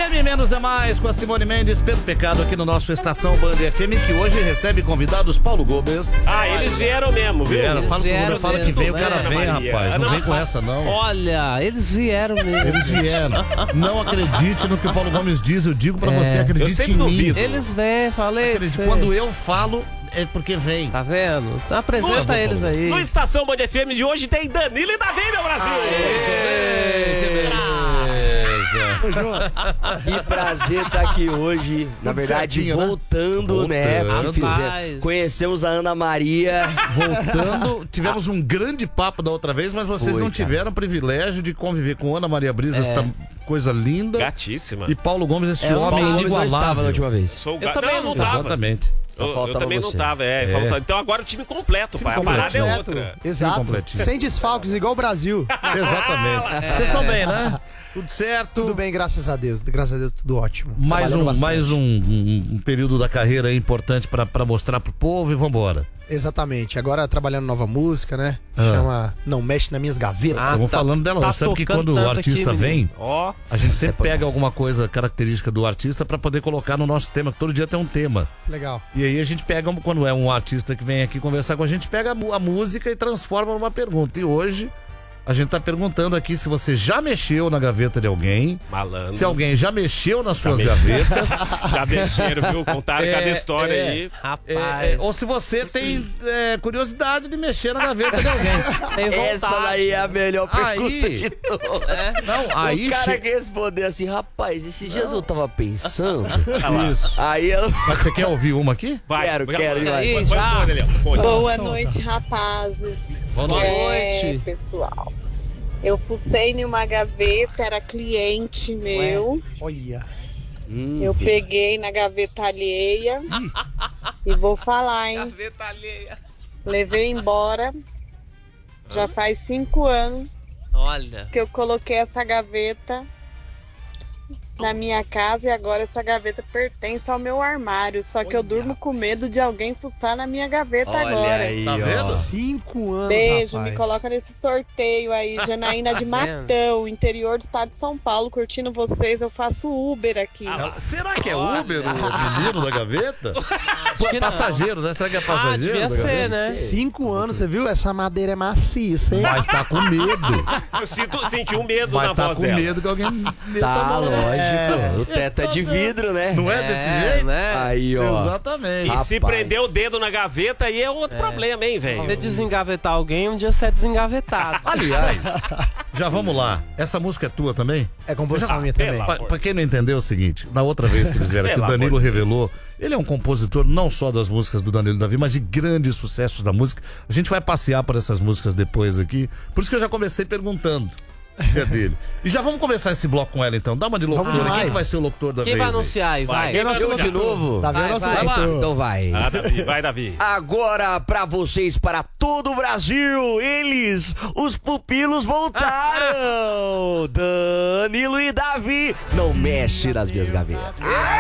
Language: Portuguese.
Menos é Mais com a Simone Mendes, Pedro Pecado aqui no nosso Estação Band FM, que hoje recebe convidados Paulo Gomes. Eles vieram mesmo, viu? Fala que vem, o cara vem, rapaz. Não vem com essa, não. Olha, eles vieram mesmo. Eles vieram. Não acredite no que o Paulo Gomes diz, eu digo pra você, acredite em mim. Eles vêm, falei. Quando eu falo, é porque vem. Tá vendo? Então apresenta eles aí. No Estação Band FM de hoje tem Danilo e Davi, meu Brasil! Que beleza! Que prazer estar aqui hoje. Na verdade, certinho, voltando, né? Conhecemos a Ana Maria. Voltando, tivemos um grande papo da outra vez, mas vocês não tiveram o privilégio de conviver com Ana Maria Brisa, esta coisa linda. Gatíssima. E Paulo Gomes, esse homem inigualável. Estava na última vez. Eu também não tava. Exatamente. Eu também não tava, Então agora o time completo, pai. A parada é outra. Exato. Sem desfalques, igual o Brasil. Exatamente. Vocês estão bem, né? Tudo certo? Tudo bem, graças a Deus. Graças a Deus, tudo ótimo. Mais um período da carreira aí importante pra mostrar pro povo e vambora. Exatamente. Agora trabalhando nova música, né? Chama Não Mexe Nas Minhas Gavetas. Estamos falando dela. Você sabe que quando o artista vem, a gente sempre pega alguma coisa característica do artista pra poder colocar no nosso tema, que todo dia tem um tema. Legal. E aí a gente pega, quando é um artista que vem aqui conversar com a gente, pega a música e transforma numa pergunta. E hoje a gente tá perguntando aqui se você já mexeu na gaveta de alguém. Malandro. Se alguém já mexeu nas suas gavetas. Já mexeram, viu? Contaram cada história aí. Rapaz. Ou se você tem curiosidade de mexer na gaveta de alguém. Essa daí é a melhor pergunta de todas. Não, aí o cara que responder assim, rapaz, esses dias eu tava pensando. Isso. Aí eu... Mas você quer ouvir uma aqui? Quero. Aí, já. Boa noite, rapazes. Boa noite. Pessoal. Eu fucei em uma gaveta, era cliente meu. Olha. Eu peguei na gaveta alheia. E vou falar, hein? Gaveta alheia. Levei embora. Já faz 5 anos Olha. que eu coloquei essa gaveta na minha casa e agora essa gaveta pertence ao meu armário. Só que eu durmo com medo de alguém fuçar na minha gaveta agora. Aí, Tá vendo? 5 anos, Beijo, rapaz. me coloca nesse sorteio aí, Janaína de Matão, interior do estado de São Paulo, curtindo vocês. Eu faço Uber aqui. Será que é Uber o menino da gaveta? Passageiro, né? Será que é passageiro? devia da ser, gaveta? né? 5 anos, você viu? Essa madeira é maciça, hein? Mas tá com medo. Eu senti um medo Mas na tá voz com dela. medo que alguém meta a Tá, mão. lógico. O teto é de vidro, né? Não é desse jeito? né? Aí, ó. Exatamente. E se Rapaz. prender o dedo na gaveta, aí é outro problema, hein, Se velho? você desengavetar alguém, um dia você é desengavetado. Aliás, já vamos lá. Essa música é tua também? É composição minha também. Pra quem não entendeu é o seguinte, na outra vez que eles vieram aqui, o Pelo Danilo amor de revelou, ele é um compositor não só das músicas do Danilo e Davi, mas de grandes sucessos da música. A gente vai passear por essas músicas depois aqui, por isso que eu já comecei perguntando se é dele. E já vamos começar esse bloco com ela então. Dá uma de locutor. Vamos Quem que demais. vai ser o locutor da Quem vez? vai aí? anunciar aí? Vai. Quem vai Eu de novo? Tá vendo Vai, nosso vai. leitor? Então vai. Davi, vai, Davi. Agora, pra vocês, para todo o Brasil, eles, os pupilos voltaram! Danilo e Davi, não mexe nas minhas gavetas.